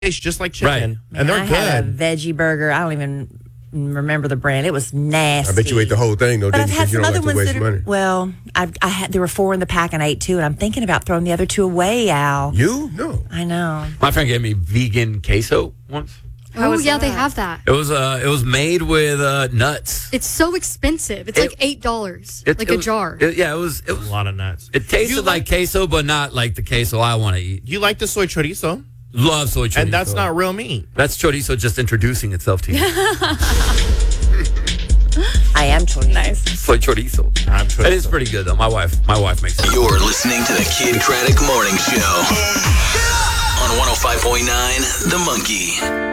tastes just like chicken, Right. and they're I had a good. veggie burger. I don't even remember the brand. It was nasty. I bet you ate the whole thing, though, But didn't I've you? had Because you some don't other like to ones waste that are, money. well, I had, there were 4 in the pack and I ate 2, and I'm thinking about throwing the other 2 away, Al. You? No. I know. My friend gave me vegan queso once. Oh, yeah, they have that. It was made with nuts. It's so expensive. It's like $8, like a jar. It was A lot of nuts. It tasted You like queso, but not like the queso I want to eat. You like the soy chorizo, Love soy chorizo. and that's not real meat. That's chorizo just introducing itself to you. I am chorizo. Nice. Soy chorizo. I'm chorizo. It is pretty good though. My wife makes it. You're listening to the Kid Craddock Morning Show on 105.9 The Monkey.